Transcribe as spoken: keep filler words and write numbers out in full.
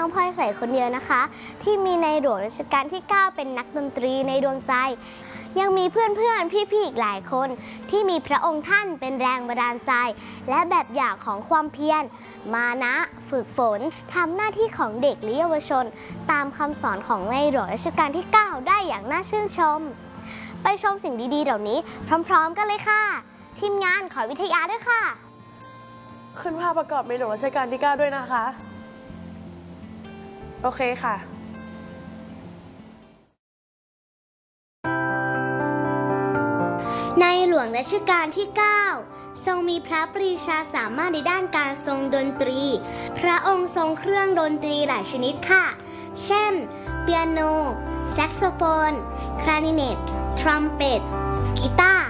องพลอยใสคนเดียวนะคะที่มีในหลวงรัชกาลที่เก้าเป็นนักดนตรีในดวงใจยังมีเพื่อนๆพี่ๆอีกหลายคนที่มีพระองค์ท่านเป็นแรงบันดาลใจและแบบอย่างของความเพียรมานะฝึกฝนทำหน้าที่ของเด็กและเยาวชนตามคำสอนของในหลวงรัชกาลที่เก้าได้อย่างน่าชื่นชมไปชมสิ่งดีๆเหล่านี้พร้อมๆกันเลยค่ะทีมงานขอวิทยาด้วยค่ะขึ้นภาพประกอบในหลวงรัชกาลที่เก้าด้วยนะคะโอเคค่ะในหลวงรัชกาลที่เก้าทรงมีพระปรีชาสามารถในด้านการทรงดนตรีพระองค์ทรงเครื่องดนตรีหลายชนิดค่ะเช่นเปียโนแซกโซโฟนคลาริเนตทรัมเป็ตกีตาร์